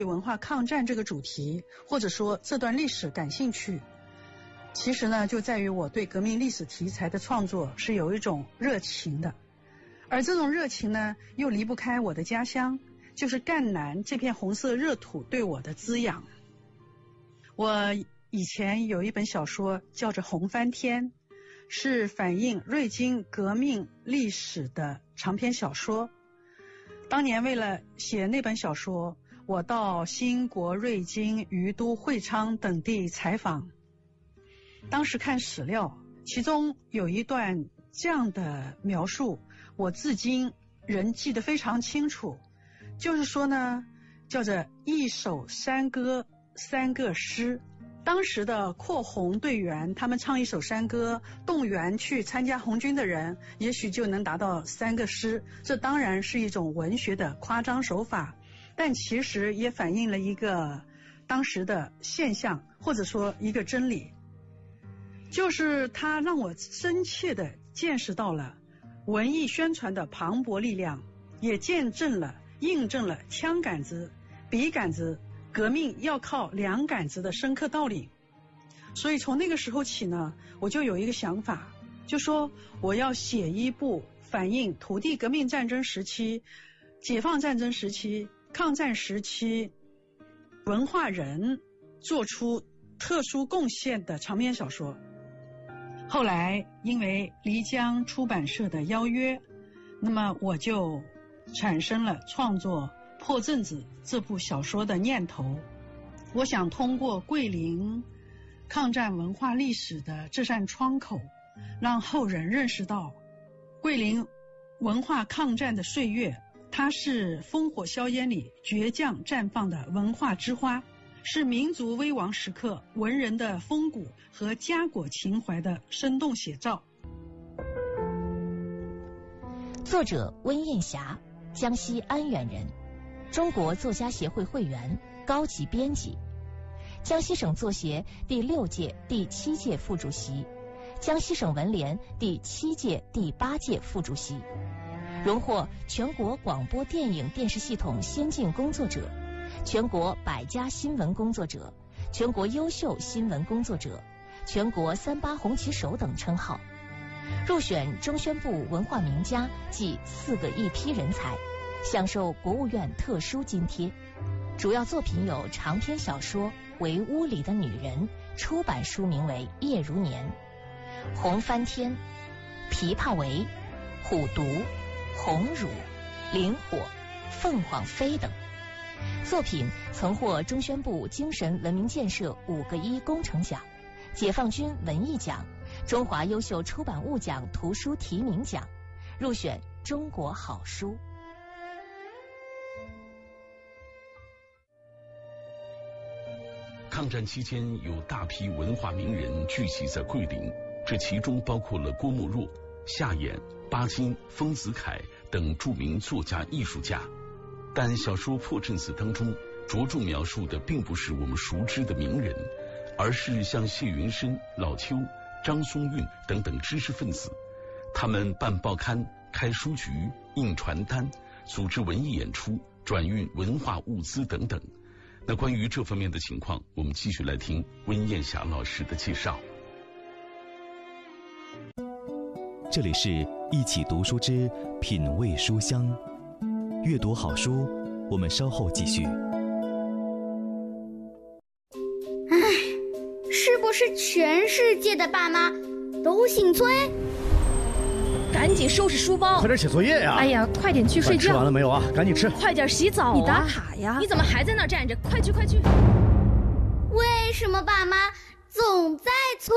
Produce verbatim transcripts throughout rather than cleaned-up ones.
对文化抗战这个主题，或者说这段历史感兴趣，其实呢，就在于我对革命历史题材的创作是有一种热情的，而这种热情呢，又离不开我的家乡，就是赣南这片红色热土对我的滋养。我以前有一本小说叫着《红翻天》，是反映瑞金革命历史的长篇小说。当年为了写那本小说，我到兴国、瑞金、于都、会昌等地采访。当时看史料，其中有一段这样的描述，我至今仍记得非常清楚。就是说呢，叫着一首山歌三个诗。当时的扩红队员，他们唱一首山歌，动员去参加红军的人，也许就能达到三个诗。这当然是一种文学的夸张手法，但其实也反映了一个当时的现象，或者说一个真理，就是它让我深切地见识到了文艺宣传的磅礴力量，也见证了印证了枪杆子笔杆子革命要靠两杆子的深刻道理。所以从那个时候起呢，我就有一个想法，就说我要写一部反映土地革命战争时期、解放战争时期、抗战时期文化人做出特殊贡献的长篇小说。后来因为漓江出版社的邀约，那么我就产生了创作《破阵子》这部小说的念头。我想通过桂林抗战文化历史的这扇窗口，让后人认识到桂林文化抗战的岁月，它是烽火硝烟里倔强绽放的文化之花，是民族危亡时刻文人的风骨和家国情怀的生动写照。 作者温燕霞，江西安远人，中国作家协会会员，高级编辑，江西省作协第六届、第七届副主席，江西省文联第七届、第八届副主席，荣获全国广播电影电视系统先进工作者、全国百家新闻工作者、全国优秀新闻工作者、全国三八红旗手等称号，入选中宣部文化名家暨四个一批人才，享受国务院特殊津贴。主要作品有长篇小说《围屋里的女人》，出版书名为《夜如年》，《红翻天》、《琵琶围》、《虎毒》、《红乳》、《灵火》、《凤凰飞》等。作品曾获中宣部精神文明建设五个一工程奖、解放军文艺奖、中华优秀出版物奖图书提名奖，入选中国好书。 抗战期间有大批文化名人聚集在桂林，这其中包括了郭沫若、夏衍、巴金、丰子恺等著名作家艺术家。但小说《破阵子》当中着重描述的并不是我们熟知的名人，而是像谢云深、老邱、张松韵等等知识分子，他们办报刊、开书局、印传单、组织文艺演出、转运文化物资等等。那关于这方面的情况，我们继续来听温燕霞老师的介绍。 这里是一起读书之品味书香，阅读好书，我们稍后继续。 唉，是不是全世界的爸妈都姓崔？ 赶紧收拾书包， 快点写作业呀！ 哎呀，快点去睡觉。 吃完了没有啊？赶紧吃。 快点洗澡啊！你打卡呀！你怎么还在那站着？快去快去！ 为什么爸妈总在催？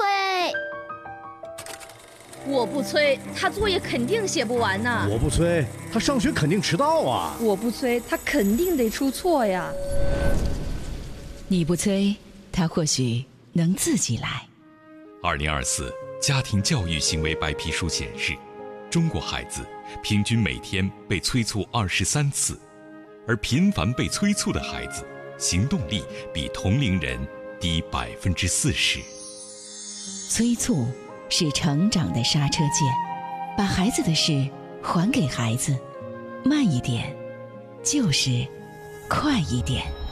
我不催，他作业肯定写不完呢。 我不催，他上学肯定迟到啊。 我不催，他肯定得出错呀。 你不催，他或许能自己来。 二零二四家庭教育行为白皮书显示，中国孩子平均每天被催促二十三次，而频繁被催促的孩子，行动力比同龄人低百分之四十。 催促是成长的刹车键，把孩子的事还给孩子，慢一点，就是快一点。